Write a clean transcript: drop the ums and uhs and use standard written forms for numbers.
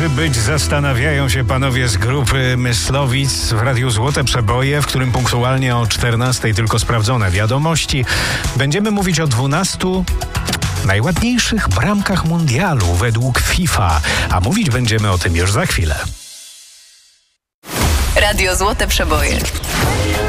czy być, zastanawiają się panowie z grupy Myslowic w Radiu Złote Przeboje, w którym punktualnie o 14:00 tylko sprawdzone wiadomości. Będziemy mówić o 12 najładniejszych bramkach mundialu według FIFA, a mówić będziemy o tym już za chwilę. Radio Złote Przeboje.